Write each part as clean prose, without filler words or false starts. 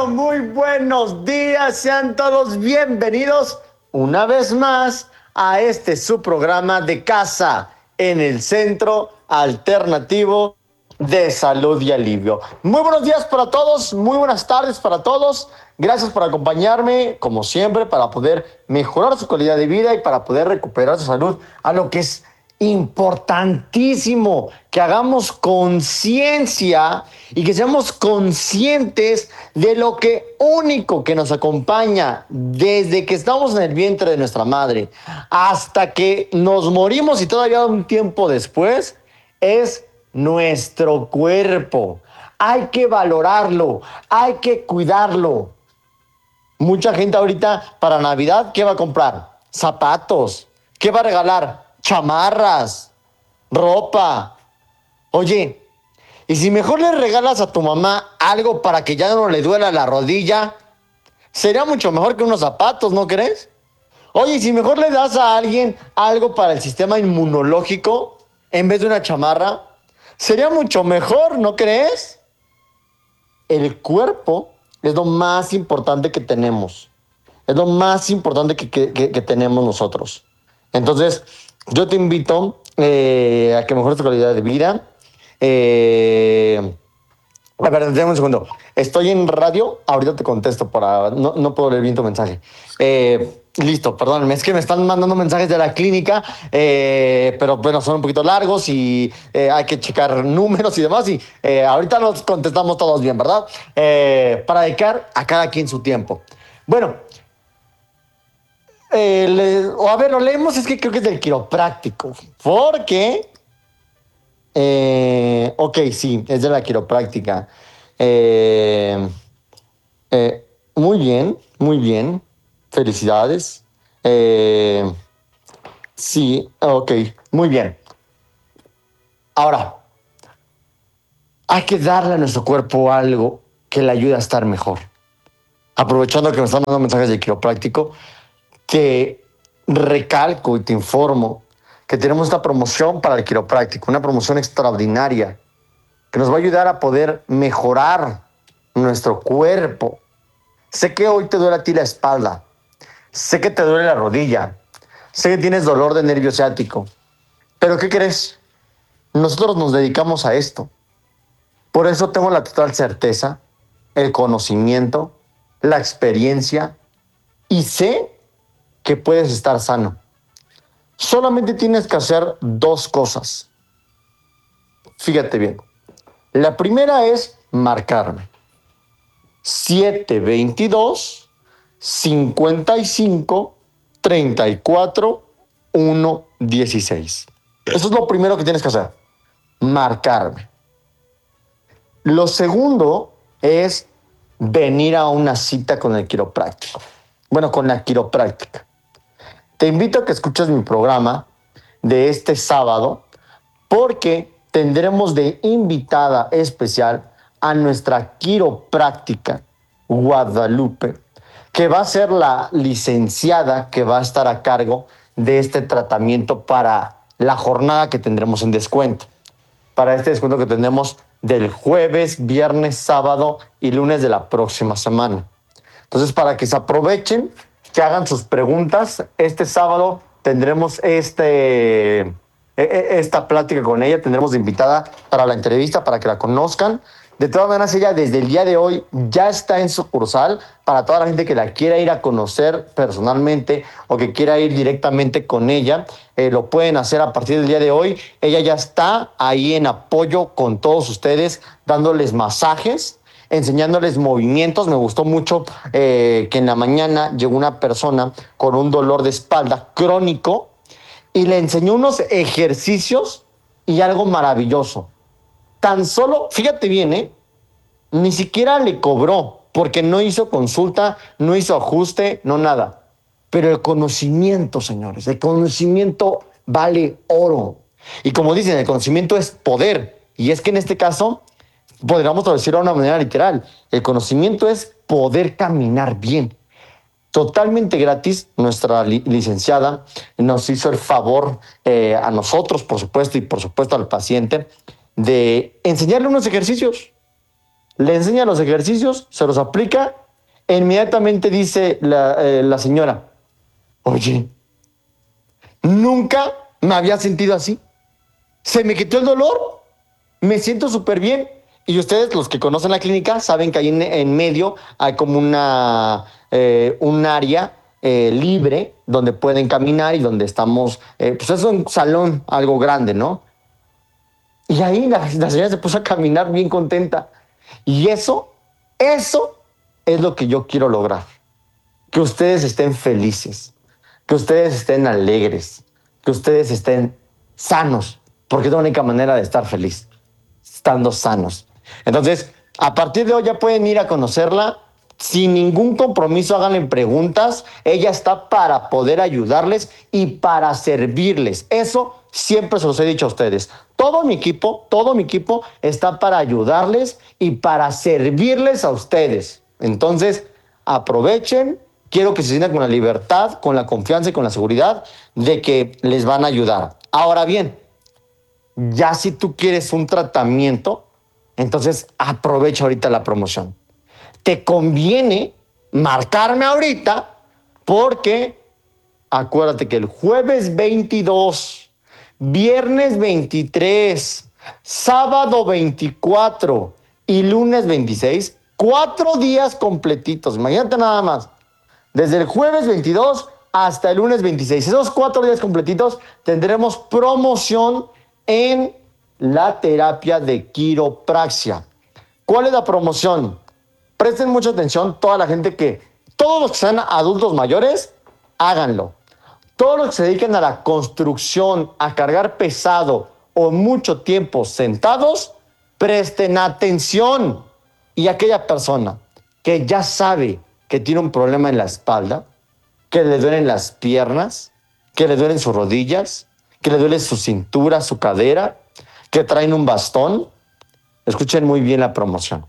Muy buenos días, sean todos bienvenidos una vez más a su programa de casa en el Centro Alternativo de Salud y Alivio. Muy buenos días para todos, muy buenas tardes para todos. Gracias por acompañarme, como siempre, para poder mejorar su calidad de vida y para poder recuperar su salud a lo que es importantísimo, que hagamos conciencia y que seamos conscientes de lo que único que nos acompaña desde que estamos en el vientre de nuestra madre hasta que nos morimos y todavía un tiempo después es nuestro cuerpo. Hay que valorarlo, hay que cuidarlo. Mucha gente ahorita para Navidad, ¿qué va a comprar? Zapatos. ¿Qué va a regalar? Chamarras, ropa. Oye, ¿y si mejor le regalas a tu mamá algo para que ya no le duela la rodilla? Sería mucho mejor que unos zapatos, ¿no crees? Oye, ¿y si mejor le das a alguien algo para el sistema inmunológico en vez de una chamarra? Sería mucho mejor, ¿no crees? El cuerpo es lo más importante que tenemos. Es lo más importante que tenemos nosotros. Entonces, yo te invito a que mejores tu calidad de vida. A ver, déjame un segundo. Estoy en radio. Ahorita te contesto para... No puedo leer bien tu mensaje. Listo, perdónenme. Es que me están mandando mensajes de la clínica, pero bueno, son un poquito largos y hay que checar números y demás. Y ahorita los contestamos todos bien, ¿verdad? Para dedicar a cada quien su tiempo. Bueno, lo leemos, es que creo que es del quiropráctico. Porque... ok, sí, es de la quiropráctica. Muy bien, muy bien. Felicidades. Sí, ok, muy bien. Ahora, hay que darle a nuestro cuerpo algo que le ayude a estar mejor. Aprovechando que me están mandando mensajes de quiropráctico, te recalco y te informo que tenemos esta promoción para el quiropráctico, una promoción extraordinaria que nos va a ayudar a poder mejorar nuestro cuerpo. Sé que hoy te duele a ti la espalda, sé que te duele la rodilla, sé que tienes dolor de nervio ciático, pero ¿qué crees? Nosotros nos dedicamos a esto. Por eso tengo la total certeza, el conocimiento, la experiencia y sé que puedes estar sano. Solamente tienes que hacer dos cosas. Fíjate bien. La primera es marcarme. 722 55 34 116. Eso es lo primero que tienes que hacer. Marcarme. Lo segundo es venir a una cita con el quiropráctico. Bueno, con la quiropráctica. Te invito a que escuches mi programa de este sábado porque tendremos de invitada especial a nuestra quiropráctica Guadalupe, que va a ser la licenciada que va a estar a cargo de este tratamiento para la jornada que tendremos en descuento. Para este descuento que tendremos del jueves, viernes, sábado y lunes de la próxima semana. Entonces, para que se aprovechen, que hagan sus preguntas. Este sábado tendremos esta plática con ella, tendremos de invitada para la entrevista, para que la conozcan. De todas maneras, ella desde el día de hoy ya está en sucursal para toda la gente que la quiera ir a conocer personalmente o que quiera ir directamente con ella. Lo pueden hacer a partir del día de hoy. Ella ya está ahí en apoyo con todos ustedes, dándoles masajes, enseñándoles movimientos. Me gustó mucho que en la mañana llegó una persona con un dolor de espalda crónico y le enseñó unos ejercicios y algo maravilloso. Tan solo, fíjate bien, ni siquiera le cobró porque no hizo consulta, no hizo ajuste, no nada. Pero el conocimiento, señores, el conocimiento vale oro. Y como dicen, el conocimiento es poder. Y es que en este caso podríamos traducirlo de una manera literal. El conocimiento es poder caminar bien. Totalmente gratis, nuestra licenciada nos hizo el favor a nosotros, por supuesto, y por supuesto al paciente, de enseñarle unos ejercicios. Le enseña los ejercicios, se los aplica, e inmediatamente dice la señora, oye, nunca me había sentido así. Se me quitó el dolor, me siento súper bien. Y ustedes, los que conocen la clínica, saben que ahí en medio hay como un área libre donde pueden caminar y donde estamos, pues es un salón algo grande, ¿no? Y ahí la señora se puso a caminar bien contenta. Y eso es lo que yo quiero lograr. Que ustedes estén felices, que ustedes estén alegres, que ustedes estén sanos, porque es la única manera de estar feliz, estando sanos. Entonces, a partir de hoy ya pueden ir a conocerla sin ningún compromiso, háganle preguntas. Ella está para poder ayudarles y para servirles. Eso siempre se los he dicho a ustedes. Todo mi equipo está para ayudarles y para servirles a ustedes. Entonces, aprovechen. Quiero que se sientan con la libertad, con la confianza y con la seguridad de que les van a ayudar. Ahora bien, ya si tú quieres un tratamiento, entonces aprovecha ahorita la promoción. Te conviene marcarme ahorita porque acuérdate que el jueves 22, viernes 23, sábado 24 y lunes 26, 4 días completitos. Imagínate nada más. Desde el jueves 22 hasta el lunes 26. Esos 4 días completitos tendremos promoción en la terapia de quiropraxia. ¿Cuál es la promoción? Presten mucha atención, todos los que sean adultos mayores, háganlo. Todos los que se dediquen a la construcción, a cargar pesado o mucho tiempo sentados, presten atención. Y aquella persona que ya sabe que tiene un problema en la espalda, que le duelen las piernas, que le duelen sus rodillas, que le duele su cintura, su cadera, que traen un bastón, escuchen muy bien la promoción.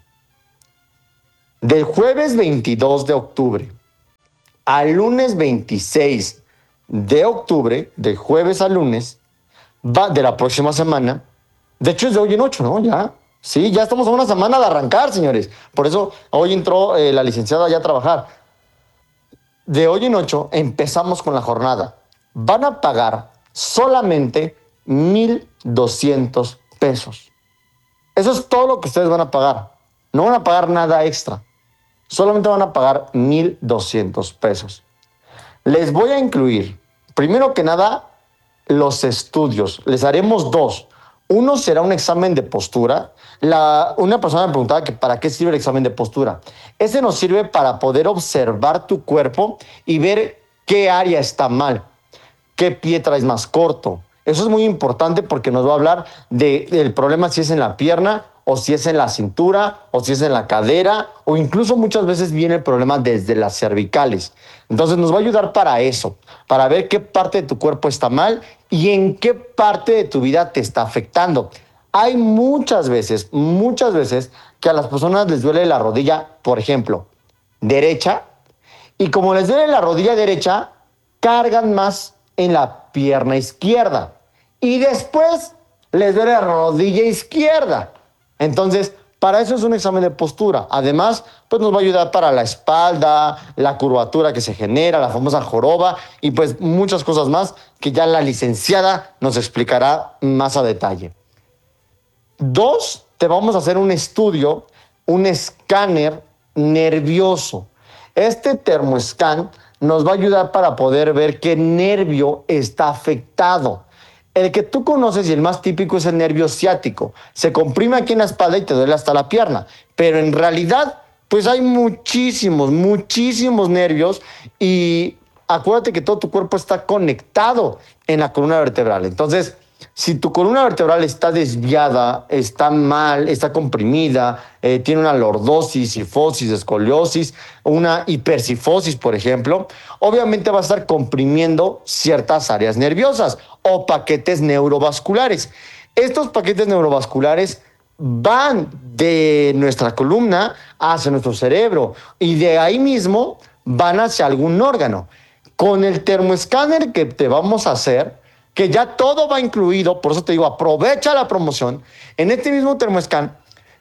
Del jueves 22 de octubre al lunes 26 de octubre, de jueves a lunes, de la próxima semana, de hecho es de hoy en 8, ¿no? Ya, sí, ya estamos a una semana de arrancar, señores. Por eso hoy entró la licenciada ya a trabajar. De hoy en 8 empezamos con la jornada. Van a pagar solamente 1,200 pesos. Eso es todo lo que ustedes van a pagar. No van a pagar nada extra. Solamente van a pagar 1,200 pesos. Les voy a incluir, primero que nada, los estudios. Les haremos 2. Uno será un examen de postura. Una persona me preguntaba que para qué sirve el examen de postura. Ese nos sirve para poder observar tu cuerpo y ver qué área está mal, qué pie traes más corto. Eso es muy importante porque nos va a hablar del problema si es en la pierna o si es en la cintura o si es en la cadera o incluso muchas veces viene el problema desde las cervicales. Entonces nos va a ayudar para eso, para ver qué parte de tu cuerpo está mal y en qué parte de tu vida te está afectando. Hay muchas veces que a las personas les duele la rodilla, por ejemplo, derecha, y como les duele la rodilla derecha, cargan más en la pierna izquierda y después les duele la rodilla izquierda. Entonces, para eso es un examen de postura. Además, pues nos va a ayudar para la espalda, la curvatura que se genera, la famosa joroba y pues muchas cosas más que ya la licenciada nos explicará más a detalle. 2, te vamos a hacer un estudio, un escáner nervioso. Este termoscan nos va a ayudar para poder ver qué nervio está afectado. El que tú conoces y el más típico es el nervio ciático. Se comprime aquí en la espalda y te duele hasta la pierna. Pero en realidad, pues hay muchísimos nervios y acuérdate que todo tu cuerpo está conectado en la columna vertebral. Entonces, si tu columna vertebral está desviada, está mal, está comprimida, tiene una lordosis, sifosis, escoliosis, una hipersifosis, por ejemplo, obviamente va a estar comprimiendo ciertas áreas nerviosas o paquetes neurovasculares. Estos paquetes neurovasculares van de nuestra columna hacia nuestro cerebro y de ahí mismo van hacia algún órgano. Con el termoescáner que te vamos a hacer, que ya todo va incluido, por eso te digo, aprovecha la promoción. En este mismo termoescan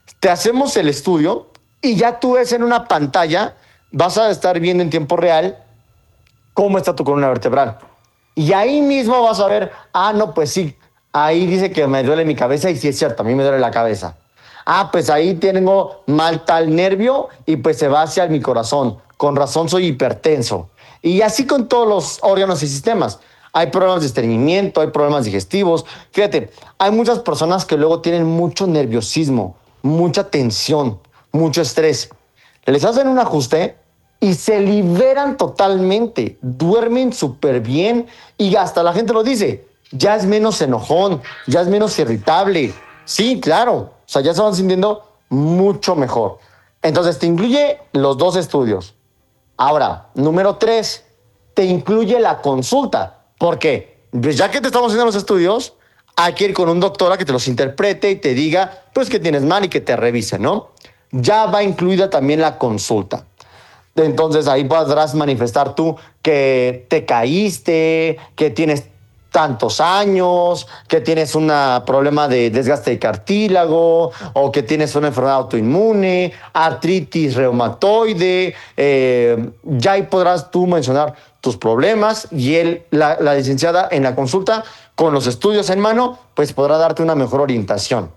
Te hacemos el estudio y ya tú ves en una pantalla, vas a estar viendo en tiempo real cómo está tu columna vertebral. Y ahí mismo vas a ver, no, pues sí, ahí dice que me duele mi cabeza y sí es cierto, a mí me duele la cabeza. Pues ahí tengo mal tal nervio y pues se va hacia mi corazón. Con razón soy hipertenso. Y así con todos los órganos y sistemas. Hay problemas de estreñimiento, hay problemas digestivos. Fíjate, hay muchas personas que luego tienen mucho nerviosismo, mucha tensión, mucho estrés. Les hacen un ajuste y se liberan totalmente, duermen súper bien y hasta la gente lo dice, ya es menos enojón, ya es menos irritable. Sí, claro, o sea, ya se van sintiendo mucho mejor. Entonces te incluye los dos estudios. Ahora, número 3, te incluye la consulta. ¿Por qué? Pues ya que te estamos haciendo los estudios, hay que ir con un doctor a que te los interprete y te diga, pues, qué tienes mal y que te revise, ¿no? Ya va incluida también la consulta. Entonces ahí podrás manifestar tú que te caíste, que tienes tantos años, que tienes un problema de desgaste de cartílago o que tienes una enfermedad autoinmune, artritis reumatoide. Ya ahí podrás tú mencionar tus problemas y la licenciada en la consulta con los estudios en mano, pues podrá darte una mejor orientación.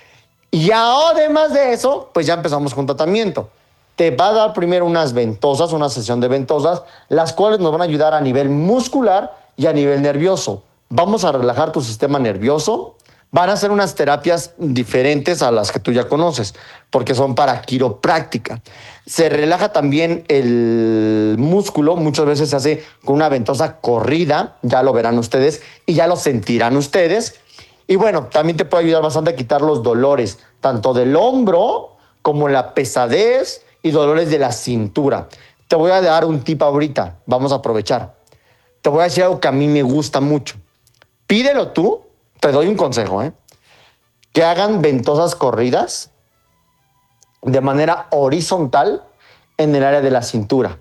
Y además de eso, pues ya empezamos con tratamiento. Te va a dar primero unas ventosas, una sesión de ventosas, las cuales nos van a ayudar a nivel muscular y a nivel nervioso. Vamos a relajar tu sistema nervioso. Van a ser unas terapias diferentes a las que tú ya conoces, porque son para quiropráctica. Se relaja también el músculo, muchas veces se hace con una ventosa corrida, ya lo verán ustedes y ya lo sentirán ustedes. Y bueno, también te puede ayudar bastante a quitar los dolores, tanto del hombro como la pesadez y dolores de la cintura. Te voy a dar un tip ahorita, vamos a aprovechar. Te voy a decir algo que a mí me gusta mucho. Pídelo tú, te doy un consejo, que hagan ventosas corridas de manera horizontal en el área de la cintura.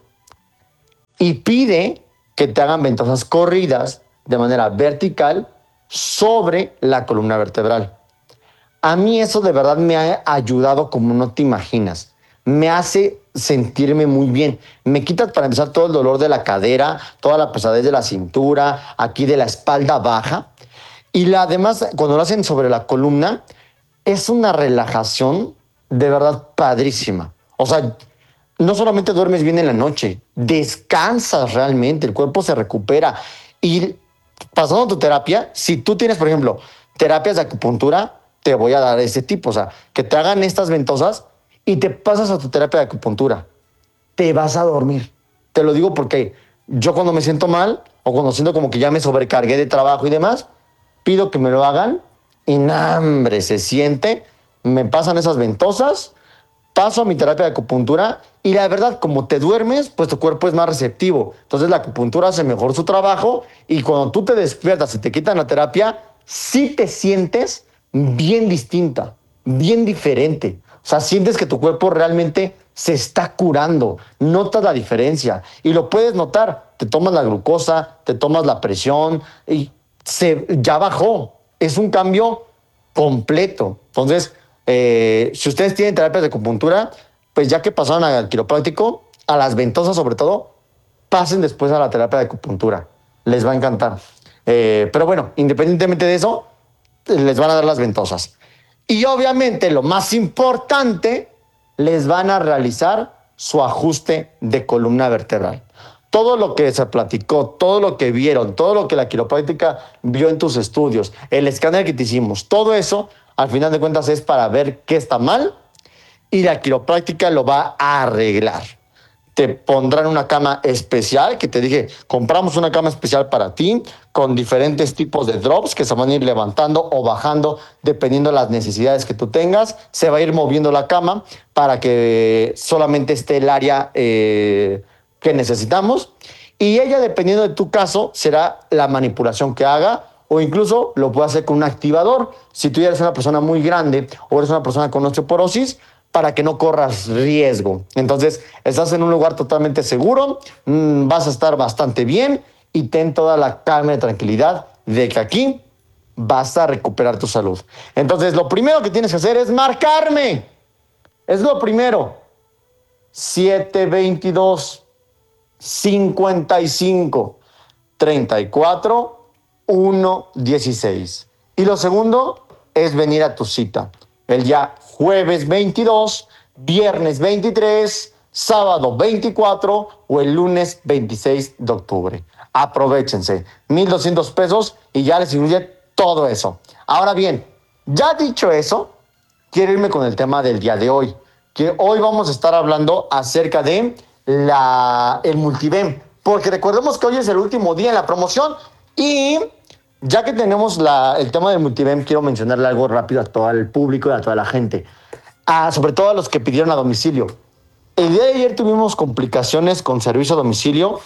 Y pide que te hagan ventosas corridas de manera vertical sobre la columna vertebral. A mí eso de verdad me ha ayudado como no te imaginas. Me hace sentirme muy bien. Me quita para empezar todo el dolor de la cadera, toda la pesadez de la cintura, aquí de la espalda baja. Y además, cuando lo hacen sobre la columna, es una relajación de verdad padrísima. O sea, no solamente duermes bien en la noche, descansas realmente, el cuerpo se recupera. Y pasando tu terapia, si tú tienes, por ejemplo, terapias de acupuntura, te voy a dar ese tipo, o sea, que te hagan estas ventosas y te pasas a tu terapia de acupuntura. Te vas a dormir. Te lo digo porque yo cuando me siento mal o cuando siento como que ya me sobrecargué de trabajo y demás, pido que me lo hagan y hambre se siente, me pasan esas ventosas, paso a mi terapia de acupuntura y la verdad, como te duermes, pues tu cuerpo es más receptivo. Entonces la acupuntura hace mejor su trabajo y cuando tú te despiertas y te quitan la terapia, sí te sientes bien distinta, bien diferente. O sea, sientes que tu cuerpo realmente se está curando, notas la diferencia y lo puedes notar. Te tomas la glucosa, te tomas la presión y ya bajó. Es un cambio completo. Entonces, si ustedes tienen terapias de acupuntura, pues ya que pasaron al quiropráctico, a las ventosas sobre todo, pasen después a la terapia de acupuntura. Les va a encantar. Pero bueno, independientemente de eso, les van a dar las ventosas. Y obviamente lo más importante, les van a realizar su ajuste de columna vertebral. Todo lo que se platicó, todo lo que vieron, todo lo que la quiropráctica vio en tus estudios, el escáner que te hicimos, todo eso, al final de cuentas, es para ver qué está mal y la quiropráctica lo va a arreglar. Te pondrán una cama especial, que te dije, compramos una cama especial para ti, con diferentes tipos de drops que se van a ir levantando o bajando dependiendo de las necesidades que tú tengas. Se va a ir moviendo la cama para que solamente esté el área que necesitamos. Y ella, dependiendo de tu caso, será la manipulación que haga o incluso lo puede hacer con un activador. Si tú ya eres una persona muy grande o eres una persona con osteoporosis, para que no corras riesgo. Entonces, estás en un lugar totalmente seguro, vas a estar bastante bien y ten toda la calma y tranquilidad de que aquí vas a recuperar tu salud. Entonces, lo primero que tienes que hacer es marcarme. Es lo primero. 722-55-34-1-16. Y lo segundo es venir a tu cita. El día jueves 22, viernes 23, sábado 24 o el lunes 26 de octubre. Aprovechense. 1,200 pesos y ya les incluye todo eso. Ahora bien, ya dicho eso, quiero irme con el tema del día de hoy, que hoy vamos a estar hablando acerca de el Multiven, porque recordemos que hoy es el último día en la promoción y ya que tenemos el tema del Multiven, quiero mencionarle algo rápido a todo el público y a toda la gente, sobre todo a los que pidieron a domicilio. El día de ayer tuvimos complicaciones con servicio a domicilio.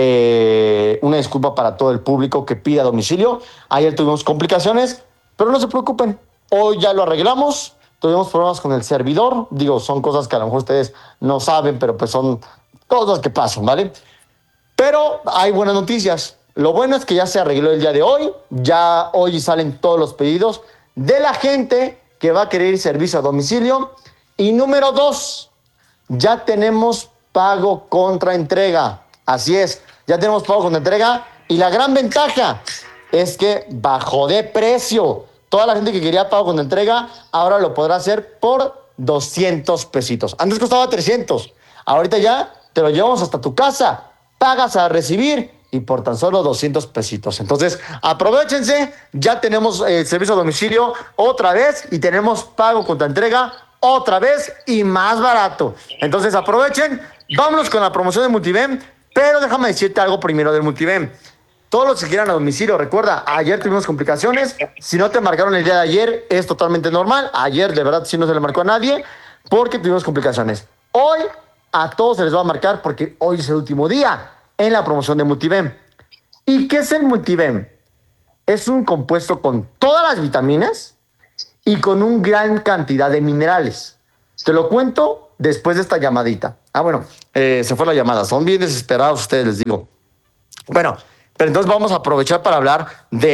Una disculpa para todo el público que pide a domicilio. Ayer tuvimos complicaciones, pero no se preocupen. Hoy ya lo arreglamos. Tuvimos problemas con el servidor. Digo, son cosas que a lo mejor ustedes no saben, pero pues son cosas que pasan, ¿vale? Pero hay buenas noticias. Lo bueno es que ya se arregló el día de hoy. Ya hoy salen todos los pedidos de la gente que va a querer servicio a domicilio. Y número 2, ya tenemos pago contra entrega. Así es, ya tenemos pago contra entrega. Y la gran ventaja es que bajó de precio. Toda la gente que quería pago contra entrega ahora lo podrá hacer por 200 pesitos. Antes costaba 300. Ahorita ya te lo llevamos hasta tu casa. Pagas a recibir y por tan solo 200 pesitos. Entonces, aprovechense. Ya tenemos servicio a domicilio otra vez y tenemos pago contra entrega otra vez y más barato. Entonces, aprovechen. Vámonos con la promoción de Multiven. Pero déjame decirte algo primero del Multiven. Todos los que quieran a domicilio, recuerda, ayer tuvimos complicaciones. Si no te marcaron el día de ayer, es totalmente normal. Ayer, de verdad, sí no se le marcó a nadie porque tuvimos complicaciones. Hoy a todos se les va a marcar porque hoy es el último día en la promoción de Multiven. ¿Y qué es el Multiven? Es un compuesto con todas las vitaminas y con una gran cantidad de minerales. Te lo cuento después de esta llamadita. Bueno, se fue la llamada. Son bien desesperados ustedes, les digo. Bueno, pero entonces vamos a aprovechar para hablar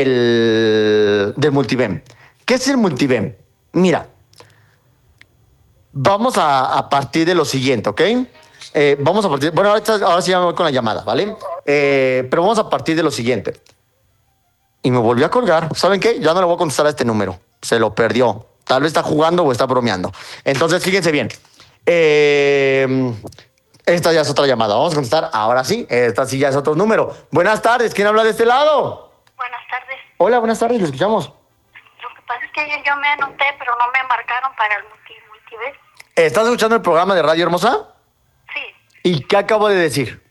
del Multiven. ¿Qué es el Multiven? Mira, vamos a partir de lo siguiente, ¿ok? Vamos a partir... Bueno, ahora sí ya me voy con la llamada, ¿vale? Pero vamos a partir de lo siguiente. Y me volvió a colgar. ¿Saben qué? Ya no le voy a contestar a este número. Se lo perdió. Tal vez está jugando o está bromeando. Entonces, fíjense bien. Esta ya es otra llamada. Vamos a contestar ahora sí. Esta sí ya es otro número. Buenas tardes. ¿Quién habla de este lado? Buenas tardes. Hola, buenas tardes. Lo escuchamos. Lo que pasa es que ayer yo me anoté, pero no me marcaron para el Multiven. ¿Estás escuchando el programa de Radio Hermosa? Sí. ¿Y qué acabo de decir?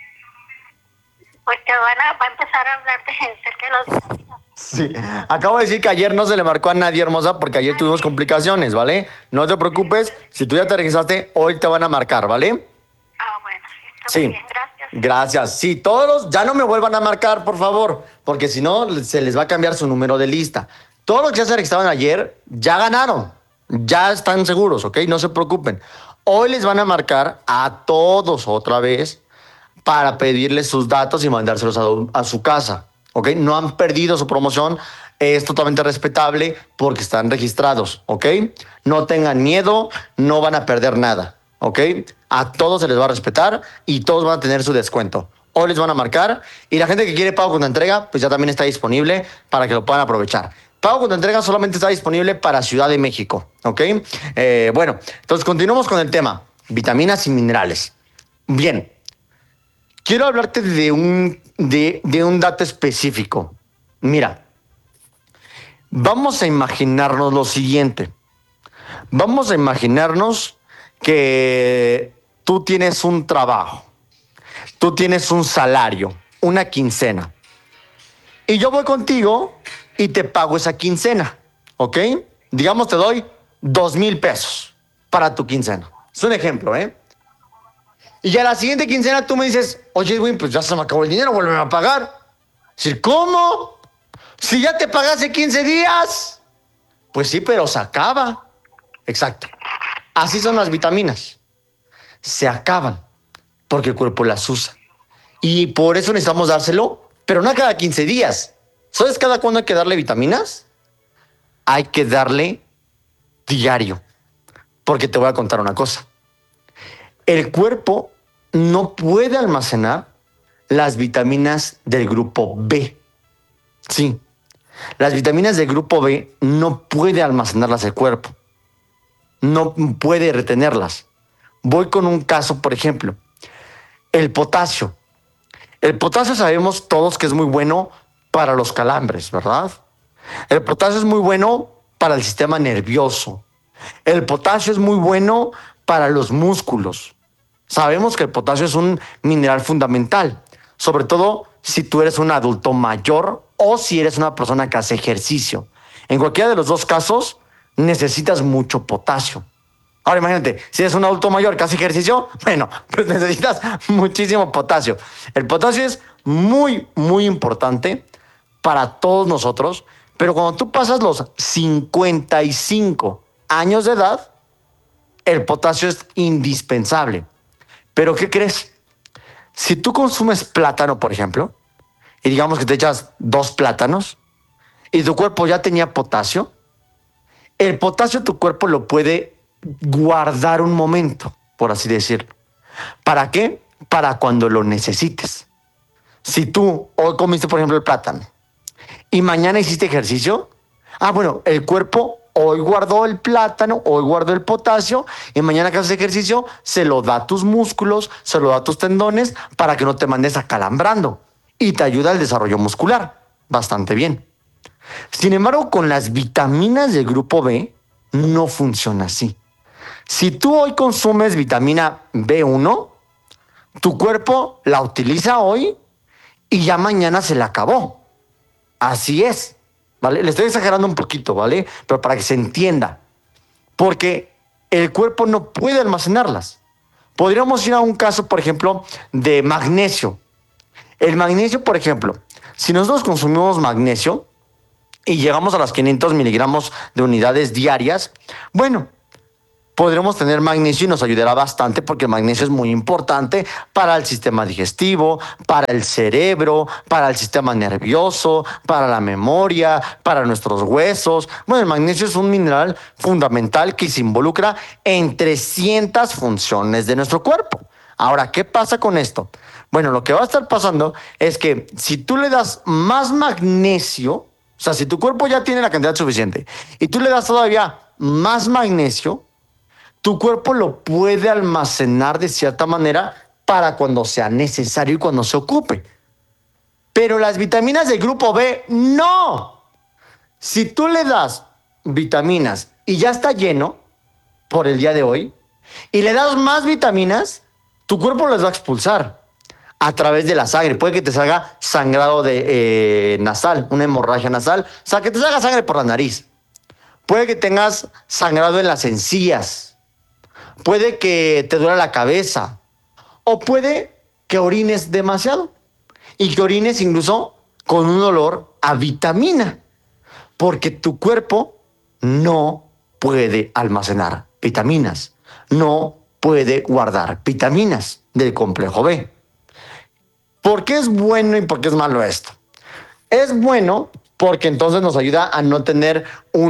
Pues te va a empezar a hablarte acerca de las vitaminas. Sí, acabo de decir que ayer no se le marcó a nadie, hermosa, porque ayer tuvimos complicaciones, ¿vale? No te preocupes, si tú ya te registraste, hoy te van a marcar, ¿vale? Bueno, sí, está Sí. muy bien, gracias. Gracias. Sí, todos ya no me vuelvan a marcar, por favor, porque si no, se les va a cambiar su número de lista. Todos los que ya se registraron ayer, ya ganaron. Ya están seguros, ¿ok? No se preocupen. Hoy les van a marcar a todos otra vez para pedirles sus datos y mandárselos a su casa, ¿ok? No han perdido su promoción, es totalmente respetable porque están registrados, ¿ok? No tengan miedo, no van a perder nada, ¿ok? A todos se les va a respetar y todos van a tener su descuento. Hoy les van a marcar y la gente que quiere pago con entrega, pues ya también está disponible para que lo puedan aprovechar. Pago con entrega solamente está disponible para Ciudad de México, ¿ok? Bueno, entonces continuamos con el tema, vitaminas y minerales. Bien. Quiero hablarte de un dato específico. Mira, vamos a imaginarnos lo siguiente. Vamos a imaginarnos que tú tienes un trabajo, tú tienes un salario, una quincena. Y yo voy contigo y te pago esa quincena, ¿ok? Digamos, te doy 2,000 pesos para tu quincena. Es un ejemplo, ¿eh? Y a la siguiente quincena tú me dices, oye, güey, pues ya se me acabó el dinero, vuelve a pagar. Decir, ¿cómo? Si ya te pagué hace 15 días. Pues sí, pero se acaba. Exacto. Así son las vitaminas. Se acaban porque el cuerpo las usa. Y por eso necesitamos dárselo, pero no a cada 15 días. ¿Sabes cada cuándo hay que darle vitaminas? Hay que darle diario. Porque te voy a contar una cosa. El cuerpo no puede almacenar las vitaminas del grupo B. Sí, las vitaminas del grupo B no puede almacenarlas el cuerpo. No puede retenerlas. Voy con un caso, por ejemplo, el potasio. El potasio sabemos todos que es muy bueno para los calambres, ¿verdad? El potasio es muy bueno para el sistema nervioso. El potasio es muy bueno para los músculos. Sabemos que el potasio es un mineral fundamental, sobre todo si tú eres un adulto mayor o si eres una persona que hace ejercicio. En cualquiera de los dos casos, necesitas mucho potasio. Ahora imagínate, si eres un adulto mayor que hace ejercicio, bueno, pues necesitas muchísimo potasio. El potasio es muy, muy importante para todos nosotros, pero cuando tú pasas los 55 años de edad, el potasio es indispensable. Pero ¿qué crees? Si tú consumes plátano, por ejemplo, y digamos que te echas 2 plátanos y tu cuerpo ya tenía potasio, el potasio tu cuerpo lo puede guardar un momento, por así decirlo. ¿Para qué? Para cuando lo necesites. Si tú hoy comiste, por ejemplo, el plátano y mañana hiciste ejercicio, bueno, el cuerpo hoy guardó el plátano, hoy guardó el potasio y mañana que haces ejercicio se lo da a tus músculos, se lo da a tus tendones para que no te mandes acalambrando y te ayuda al desarrollo muscular. Bastante bien. Sin embargo, con las vitaminas del grupo B no funciona así. Si tú hoy consumes vitamina B1, tu cuerpo la utiliza hoy y ya mañana se la acabó. Así es, ¿vale? Le estoy exagerando un poquito, ¿vale? Pero para que se entienda. Porque el cuerpo no puede almacenarlas. Podríamos ir a un caso, por ejemplo, de magnesio. El magnesio, por ejemplo, si nosotros consumimos magnesio y llegamos a las 500 miligramos de unidades diarias, bueno, podremos tener magnesio y nos ayudará bastante porque el magnesio es muy importante para el sistema digestivo, para el cerebro, para el sistema nervioso, para la memoria, para nuestros huesos. Bueno, el magnesio es un mineral fundamental que se involucra en 300 funciones de nuestro cuerpo. Ahora, ¿qué pasa con esto? Bueno, lo que va a estar pasando es que si tú le das más magnesio, o sea, si tu cuerpo ya tiene la cantidad suficiente y tú le das todavía más magnesio, tu cuerpo lo puede almacenar de cierta manera para cuando sea necesario y cuando se ocupe. Pero las vitaminas del grupo B, no. Si tú le das vitaminas y ya está lleno por el día de hoy, y le das más vitaminas, tu cuerpo las va a expulsar a través de la sangre. Puede que te salga sangrado nasal, una hemorragia nasal, o sea, que te salga sangre por la nariz. Puede que tengas sangrado en las encías. Puede que te duela la cabeza o puede que orines demasiado y que orines incluso con un olor a vitamina, porque tu cuerpo no puede almacenar vitaminas, no puede guardar vitaminas del complejo B. ¿Por qué es bueno y por qué es malo esto? Es bueno porque entonces nos ayuda a no tener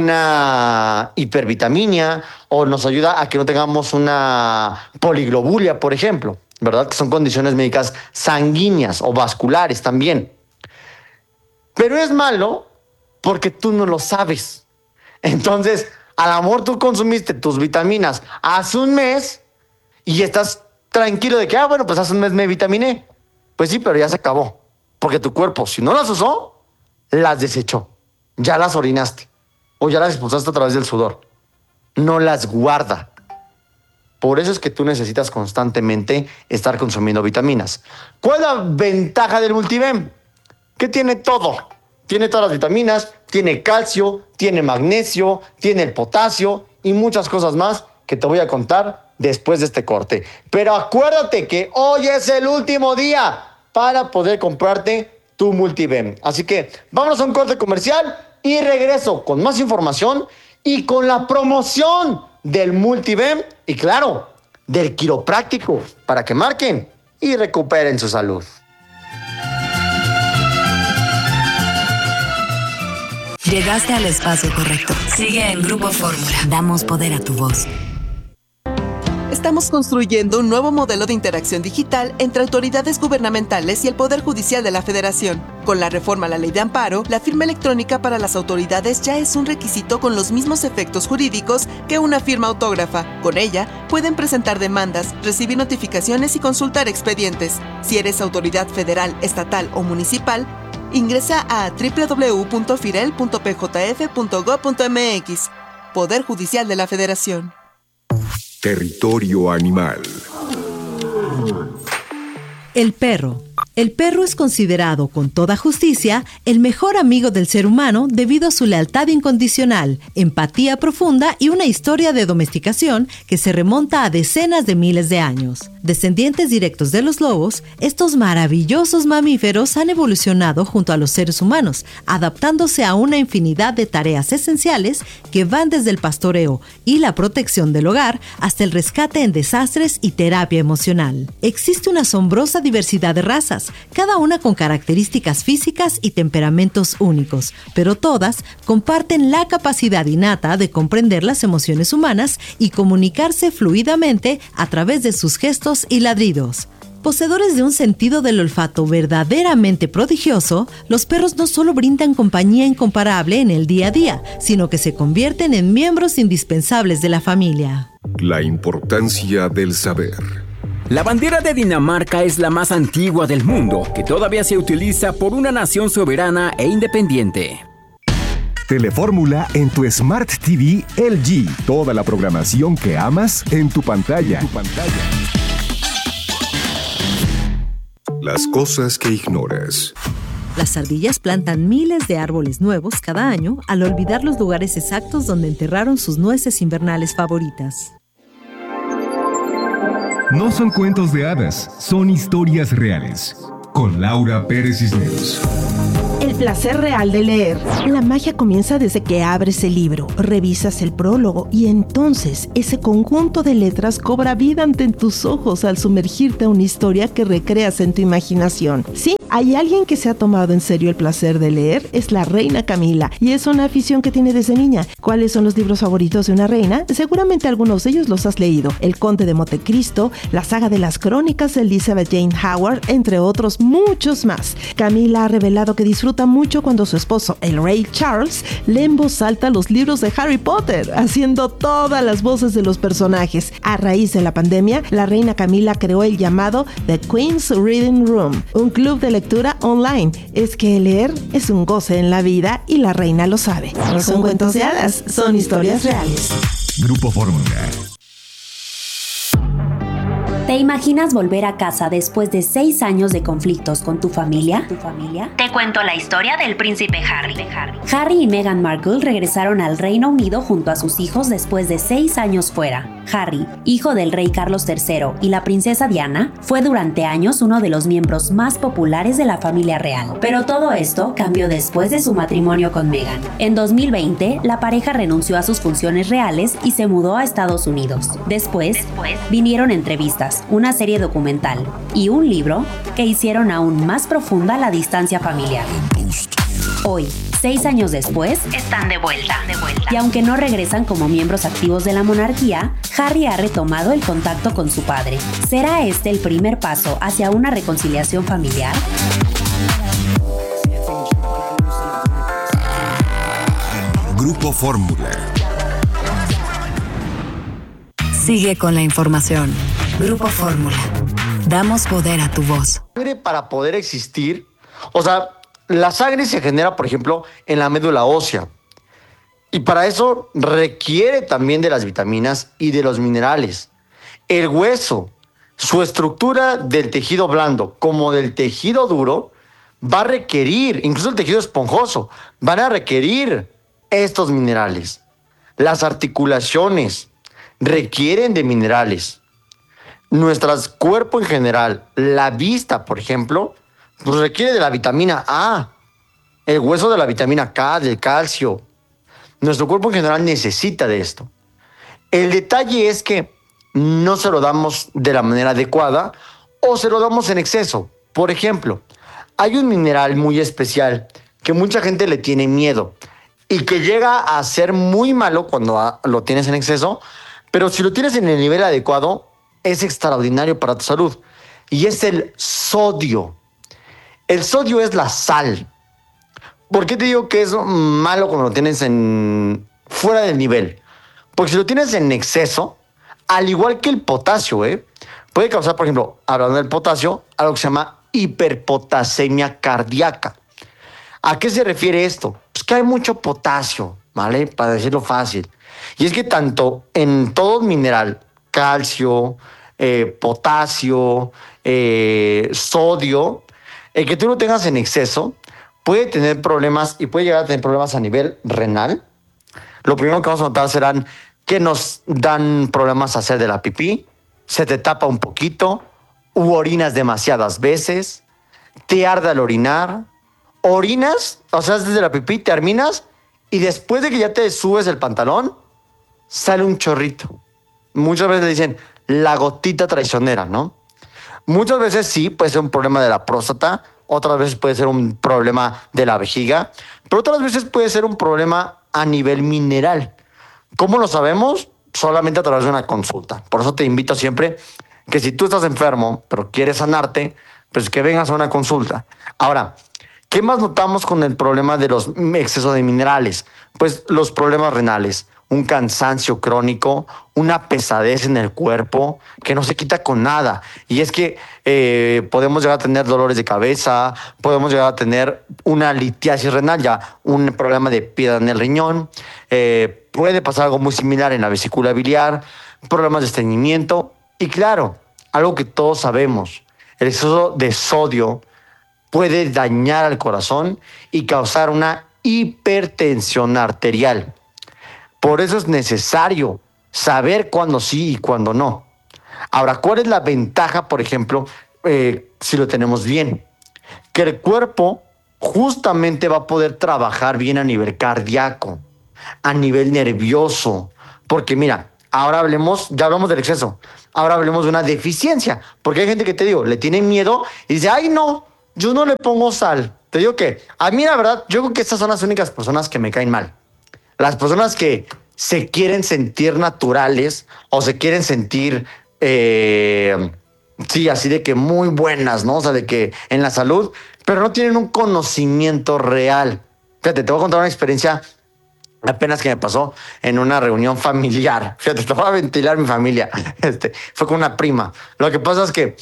una hipervitaminia o nos ayuda a que no tengamos una poliglobulia, por ejemplo, ¿verdad? Que son condiciones médicas sanguíneas o vasculares también. Pero es malo porque tú no lo sabes. Entonces, a lo mejor tú consumiste tus vitaminas hace un mes y estás tranquilo de que, bueno, pues hace un mes me vitaminé. Pues sí, pero ya se acabó. Porque tu cuerpo, si no las usó, las desechó, ya las orinaste o ya las expulsaste a través del sudor. No las guarda. Por eso es que tú necesitas constantemente estar consumiendo vitaminas. ¿Cuál es la ventaja del Multivem? Que tiene todo. Tiene todas las vitaminas, tiene calcio, tiene magnesio, tiene el potasio y muchas cosas más que te voy a contar después de este corte. Pero acuérdate que hoy es el último día para poder comprarte tu Multivem. Así que vámonos a un corte comercial y regreso con más información y con la promoción del Multivem y claro, del quiropráctico para que marquen y recuperen su salud. Llegaste al espacio correcto. Sigue en Grupo Fórmula. Damos poder a tu voz. estamos construyendo un nuevo modelo de interacción digital entre autoridades gubernamentales y el Poder Judicial de la Federación. Con la reforma a la Ley de Amparo, la firma electrónica para las autoridades ya es un requisito con los mismos efectos jurídicos que una firma autógrafa. Con ella, pueden presentar demandas, recibir notificaciones y consultar expedientes. Si eres autoridad federal, estatal o municipal, ingresa a www.firel.pjf.gov.mx. Poder Judicial de la Federación. Territorio animal. El perro. El perro es considerado, con toda justicia, el mejor amigo del ser humano debido a su lealtad incondicional, empatía profunda y una historia de domesticación que se remonta a decenas de miles de años. Descendientes directos de los lobos, estos maravillosos mamíferos han evolucionado junto a los seres humanos, adaptándose a una infinidad de tareas esenciales que van desde el pastoreo y la protección del hogar hasta el rescate en desastres y terapia emocional. Existe una asombrosa diversidad de razas, cada una con características físicas y temperamentos únicos, pero todas comparten la capacidad innata de comprender las emociones humanas y comunicarse fluidamente a través de sus gestos y ladridos. Poseedores de un sentido del olfato verdaderamente prodigioso, los perros no solo brindan compañía incomparable en el día a día, sino que se convierten en miembros indispensables de la familia. La importancia del saber. La bandera de Dinamarca es la más antigua del mundo, que todavía se utiliza por una nación soberana e independiente. Telefórmula en tu Smart TV LG. Toda la programación que amas en tu pantalla. Las cosas que ignoras. Las ardillas plantan miles de árboles nuevos cada año al olvidar los lugares exactos donde enterraron sus nueces invernales favoritas. No son cuentos de hadas, son historias reales. Con Laura Pérez Cisneros. El placer real de leer. La magia comienza desde que abres el libro, revisas el prólogo y entonces ese conjunto de letras cobra vida ante tus ojos al sumergirte a una historia que recreas en tu imaginación. Sí, hay alguien que se ha tomado en serio el placer de leer, es la reina Camila, y es una afición que tiene desde niña. ¿Cuáles son los libros favoritos de una reina? Seguramente algunos de ellos los has leído. El Conde de Montecristo, la saga de las crónicas de Elizabeth Jane Howard, entre otros muchos más. Camila ha revelado que disfruta mucho cuando su esposo, el rey Charles, lee en voz alta los libros de Harry Potter, haciendo todas las voces de los personajes. A raíz de la pandemia, la reina Camila creó el llamado The Queen's Reading Room, un club de lectura online. Es que leer es un goce en la vida y la reina lo sabe. No son cuentos de hadas, son historias reales. Grupo Fórmula. ¿Te imaginas volver a casa después de 6 años de conflictos con tu familia? Te cuento la historia del príncipe Harry. Harry y Meghan Markle regresaron al Reino Unido junto a sus hijos después de 6 años fuera. Harry, hijo del rey Carlos III y la princesa Diana, fue durante años uno de los miembros más populares de la familia real. Pero todo esto cambió después de su matrimonio con Meghan. En 2020, la pareja renunció a sus funciones reales y se mudó a Estados Unidos. Después vinieron entrevistas, una serie documental y un libro que hicieron aún más profunda la distancia familiar. Hoy, 6 años después, están de vuelta. Y aunque no regresan como miembros activos de la monarquía, Harry ha retomado el contacto con su padre. ¿Será este el primer paso hacia una reconciliación familiar? Grupo Fórmula. Sigue con la información. Grupo Fórmula. Damos poder a tu voz. Para poder existir, la sangre se genera, por ejemplo, en la médula ósea. Y para eso requiere también de las vitaminas y de los minerales. El hueso, su estructura del tejido blando como del tejido duro, va a requerir, incluso el tejido esponjoso, van a requerir estos minerales. Las articulaciones requieren de minerales. Nuestro cuerpo en general, la vista, por ejemplo, pues requiere de la vitamina A, el hueso de la vitamina K, del calcio. Nuestro cuerpo en general necesita de esto. El detalle es que no se lo damos de la manera adecuada o se lo damos en exceso. Por ejemplo, hay un mineral muy especial que mucha gente le tiene miedo y que llega a ser muy malo cuando lo tienes en exceso, pero si lo tienes en el nivel adecuado, es extraordinario para tu salud y es el sodio. El sodio es la sal. ¿Por qué te digo que es malo cuando lo tienes fuera del nivel? Porque si lo tienes en exceso, al igual que el potasio, puede causar, por ejemplo, hablando del potasio, algo que se llama hiperpotasemia cardíaca. ¿A qué se refiere esto? Pues que hay mucho potasio, ¿vale? Para decirlo fácil. Y es que tanto en todo mineral, calcio, potasio, sodio, el que tú lo tengas en exceso puede tener problemas y puede llegar a tener problemas a nivel renal. Lo primero que vamos a notar serán que nos dan problemas a hacer de la pipí, se te tapa un poquito, u orinas demasiadas veces, te arde al orinar, orinas, o sea, desde la pipí terminas y después de que ya te subes el pantalón, sale un chorrito. Muchas veces le dicen la gotita traicionera, ¿no? Muchas veces sí, puede ser un problema de la próstata, otras veces puede ser un problema de la vejiga, pero otras veces puede ser un problema a nivel mineral. ¿Cómo lo sabemos? Solamente a través de una consulta. Por eso te invito siempre que si tú estás enfermo, pero quieres sanarte, pues que vengas a una consulta. Ahora, ¿qué más notamos con el problema de los excesos de minerales? Pues los problemas renales, un cansancio crónico, una pesadez en el cuerpo que no se quita con nada. Y es que podemos llegar a tener dolores de cabeza, podemos llegar a tener una litiasis renal, ya un problema de piedra en el riñón, puede pasar algo muy similar en la vesícula biliar, problemas de estreñimiento y claro, algo que todos sabemos, el exceso de sodio puede dañar al corazón y causar una hipertensión arterial. Por eso es necesario saber cuándo sí y cuándo no. Ahora, ¿cuál es la ventaja, por ejemplo, si lo tenemos bien? Que el cuerpo justamente va a poder trabajar bien a nivel cardíaco, a nivel nervioso. Porque mira, ahora ya hablamos del exceso, ahora hablemos de una deficiencia. Porque hay gente que te digo, le tiene miedo y dice, ay no, yo no le pongo sal. Te digo que, a mí la verdad, yo creo que estas son las únicas personas que me caen mal. Las personas que se quieren sentir naturales o se quieren sentir, sí, así de que muy buenas, ¿no? O sea, de que en la salud, pero no tienen un conocimiento real. Fíjate, te voy a contar una experiencia apenas que me pasó en una reunión familiar. Fíjate, te voy a ventilar mi familia. Fue con una prima. Lo que pasa es que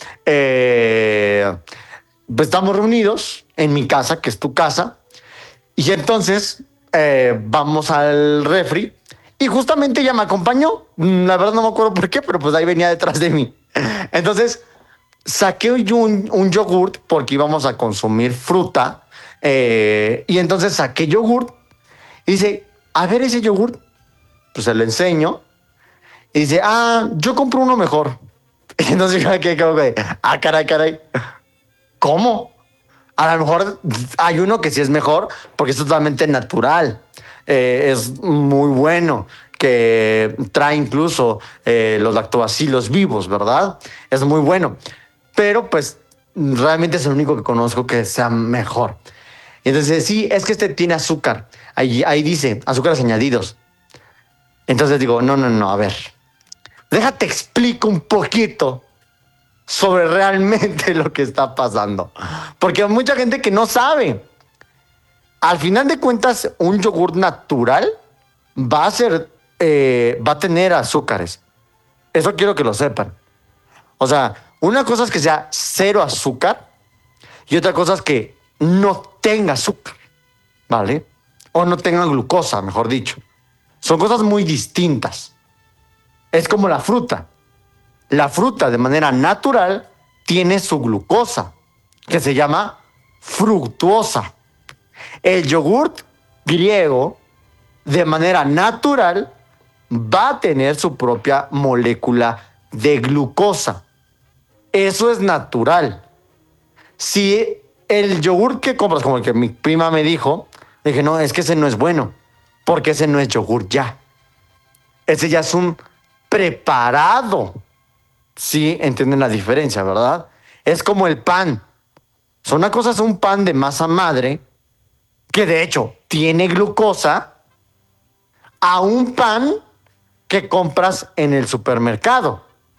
pues estamos reunidos en mi casa, que es tu casa, y entonces vamos al refri y justamente ella me acompañó. La verdad no me acuerdo por qué, pero pues ahí venía detrás de mí. Entonces saqué un yogurt porque íbamos a consumir fruta y entonces saqué yogurt y dice, a ver ese yogurt. Pues se lo enseño y dice, yo compro uno mejor. Y entonces yo quedé como que, caray, ¿cómo? A lo mejor hay uno que sí es mejor porque es totalmente natural. Es muy bueno, que trae incluso los lactobacilos vivos, ¿verdad? Es muy bueno. Pero pues realmente es el único que conozco que sea mejor. Y entonces sí, es que este tiene azúcar. Ahí dice azúcares añadidos. Entonces digo, no, a ver. Déjate explico un poquito sobre realmente lo que está pasando. Porque hay mucha gente que no sabe. Al final de cuentas, un yogur natural va a tener azúcares. Eso quiero que lo sepan. O sea, una cosa es que sea cero azúcar y otra cosa es que no tenga azúcar, ¿vale? O no tenga glucosa, mejor dicho. Son cosas muy distintas. Es como la fruta. La fruta de manera natural tiene su glucosa, que se llama fructuosa. El yogurt griego, de manera natural, va a tener su propia molécula de glucosa. Eso es natural. Si el yogur que compras, como el que mi prima me dijo, dije, no, es que ese no es bueno, porque ese no es yogur ya. Ese ya es un preparado. Sí, entienden la diferencia, ¿verdad? Es como el pan. Una cosa es un pan de masa madre, que de hecho tiene glucosa, a un pan que compras en el supermercado.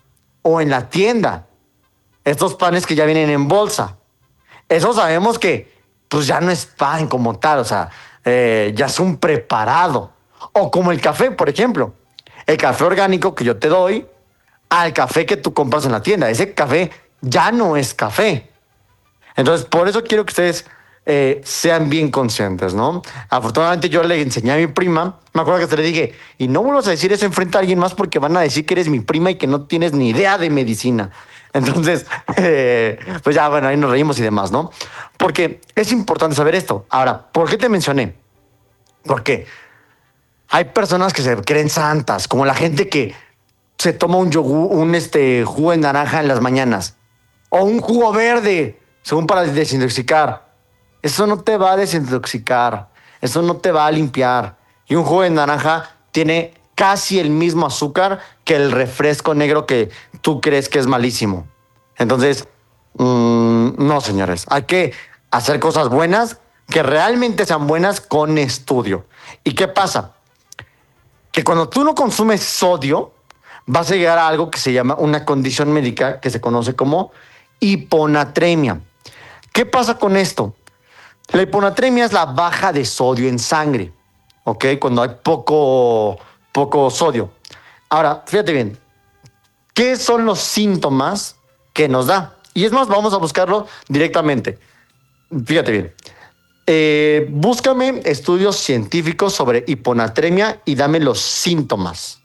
o en la tienda. Estos panes que ya vienen en bolsa. Eso sabemos que pues ya no es pan como tal, o sea, ya es un preparado. O como el café, por ejemplo. El café orgánico que yo te doy al café que tú compras en la tienda. Ese café ya no es café. Entonces, por eso quiero que ustedes sean bien conscientes, ¿no? Afortunadamente yo le enseñé a mi prima, me acuerdo que te le dije, y no vuelvas a decir eso enfrente a alguien más porque van a decir que eres mi prima y que no tienes ni idea de medicina. Entonces, pues ya, bueno, ahí nos reímos y demás, ¿no? Porque es importante saber esto. Ahora, ¿por qué te mencioné? Porque hay personas que se creen santas, como la gente que se toma un yogur, jugo de naranja en las mañanas, o un jugo verde, según para desintoxicar. Eso no te va a desintoxicar, eso no te va a limpiar. Y un jugo de naranja tiene casi el mismo azúcar que el refresco negro que tú crees que es malísimo. Entonces, no, señores, hay que hacer cosas buenas, que realmente sean buenas con estudio. ¿Y qué pasa? Que cuando tú no consumes sodio, vas a llegar a algo que se llama una condición médica que se conoce como hiponatremia. ¿Qué pasa con esto? La hiponatremia es la baja de sodio en sangre, ¿ok? Cuando hay poco sodio. Ahora, fíjate bien, ¿qué son los síntomas que nos da? Y es más, vamos a buscarlo directamente. Fíjate bien. Búscame estudios científicos sobre hiponatremia y dame los síntomas.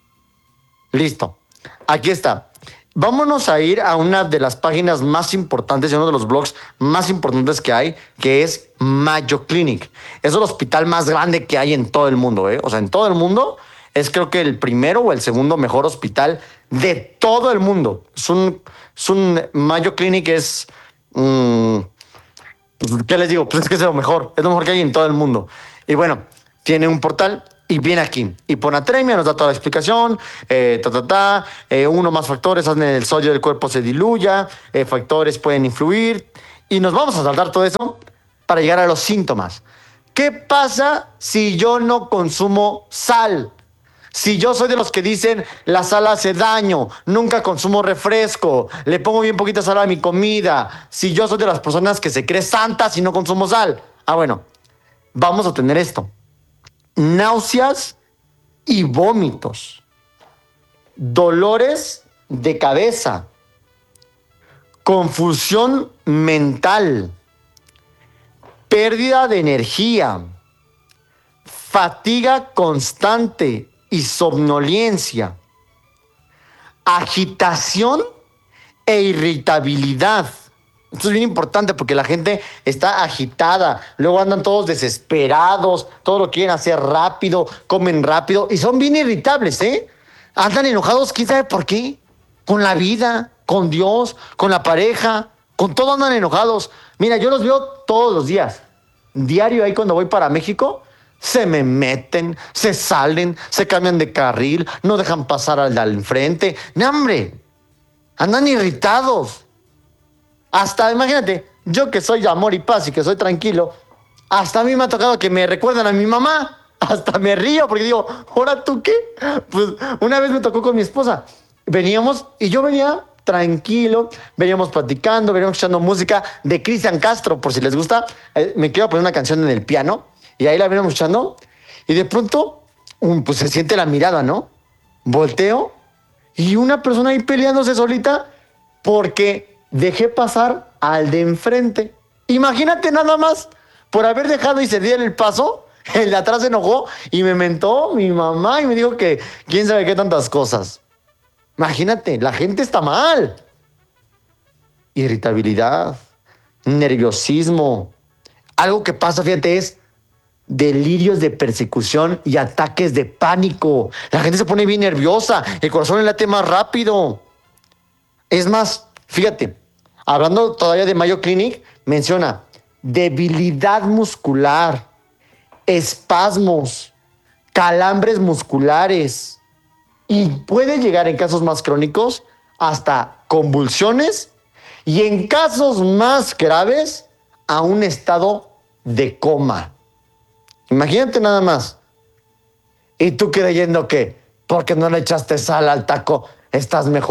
Listo. Aquí está. Vámonos a ir a una de las páginas más importantes y uno de los blogs más importantes que hay, que es Mayo Clinic. Es el hospital más grande que hay en todo el mundo, ¿eh? O sea, en todo el mundo es creo que el primero o el segundo mejor hospital de todo el mundo. Mayo Clinic es... ¿qué les digo? Pues es que es lo mejor que hay en todo el mundo. Y bueno, tiene un portal y viene aquí. Hiponatremia, nos da toda la explicación, uno más factores hacen el sodio del cuerpo se diluya, factores pueden influir, y nos vamos a saltar todo eso para llegar a los síntomas. ¿Qué pasa si yo no consumo sal? Si yo soy de los que dicen la sal hace daño, nunca consumo refresco, le pongo bien poquita sal a mi comida, si yo soy de las personas que se cree santas y no consumo sal, bueno, vamos a tener esto: náuseas y vómitos, dolores de cabeza, confusión mental, pérdida de energía, fatiga constante y somnolencia, agitación e irritabilidad. Esto es bien importante porque la gente está agitada, luego andan todos desesperados, todo lo quieren hacer rápido, comen rápido y son bien irritables, ¿eh? Andan enojados, quién sabe por qué, con la vida, con Dios, con la pareja, con todo andan enojados. Mira, yo los veo todos los días, diario ahí cuando voy para México. Se me meten, se salen, se cambian de carril, no dejan pasar al de al enfrente. ¡No, hombre! Andan irritados. Hasta, imagínate, yo que soy amor y paz y que soy tranquilo, hasta a mí me ha tocado que me recuerdan a mi mamá. Hasta me río porque digo, ¿ahora tú qué? Pues una vez me tocó con mi esposa. Veníamos y yo venía tranquilo, veníamos platicando, veníamos escuchando música de Cristian Castro, por si les gusta. Me quiero poner una canción en el piano. Y ahí la venimos escuchando y de pronto pues se siente la mirada, ¿no? Volteo y una persona ahí peleándose solita porque dejé pasar al de enfrente. Imagínate nada más, por haber dejado y ceder el paso, el de atrás se enojó y me mentó mi mamá y me dijo que quién sabe qué tantas cosas. Imagínate, la gente está mal. Irritabilidad, nerviosismo. Algo que pasa, fíjate, es delirios de persecución y ataques de pánico. La gente se pone bien nerviosa, el corazón le late más rápido. Es más, fíjate, hablando todavía de Mayo Clinic, menciona debilidad muscular, espasmos, calambres musculares y puede llegar en casos más crónicos hasta convulsiones y en casos más graves a un estado de coma. Imagínate nada más. Y tú creyendo que porque no le echaste sal al taco estás mejor.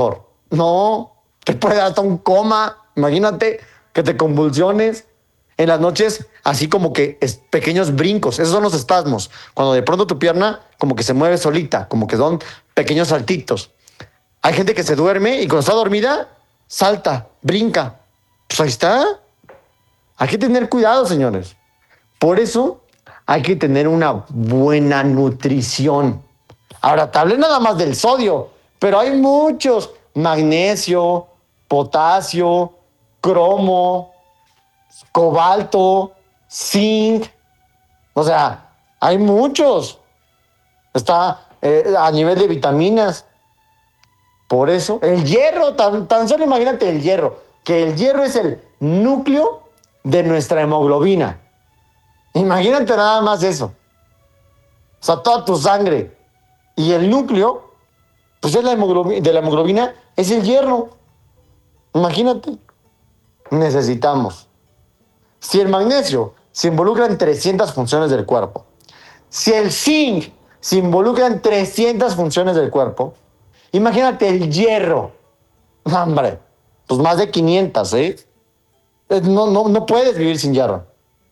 No, te puede dar hasta un coma. Imagínate que te convulsiones. En las noches, así como que pequeños brincos. Esos son los espasmos. Cuando de pronto tu pierna como que se mueve solita, como que son pequeños saltitos. Hay gente que se duerme y cuando está dormida, salta, brinca. Pues ahí está. Hay que tener cuidado, señores. Por eso hay que tener una buena nutrición. Ahora, te hablé nada más del sodio, pero hay muchos. Magnesio, potasio, cromo, cobalto, zinc. O sea, hay muchos. Está a nivel de vitaminas. Por eso, el hierro, tan solo imagínate el hierro, que el hierro es el núcleo de nuestra hemoglobina. Imagínate nada más eso. O sea, toda tu sangre. Y el núcleo, pues es de la hemoglobina, es el hierro. Imagínate. Necesitamos. Si el magnesio se involucra en 300 funciones del cuerpo, si el zinc se involucra en 300 funciones del cuerpo, imagínate el hierro. Hombre, pues más de 500, ¿eh? No puedes vivir sin hierro.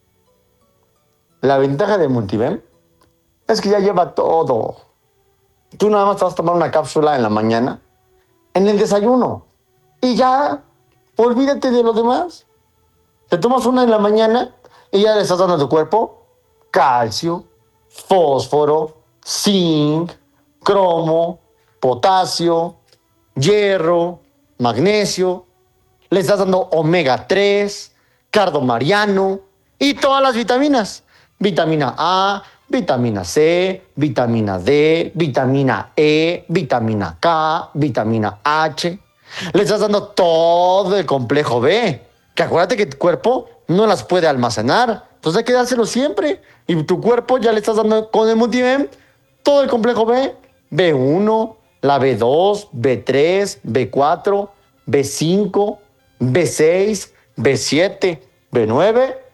La ventaja de Multivem es que ya lleva todo. Tú nada más te vas a tomar una cápsula en la mañana, en el desayuno, y ya, olvídate de lo demás. Te tomas una en la mañana y ya le estás dando a tu cuerpo calcio, fósforo, zinc, cromo, potasio, hierro, magnesio. Le estás dando omega 3, cardomariano y todas las vitaminas. Vitamina A, vitamina C, vitamina D, vitamina E, vitamina K, vitamina H. Le estás dando todo el complejo B, que acuérdate que tu cuerpo no las puede almacenar. Entonces hay que dárselo siempre. Y tu cuerpo ya le estás dando con el Multivem todo el complejo B. B1, la B2, B3, B4, B5, B6, B7, B9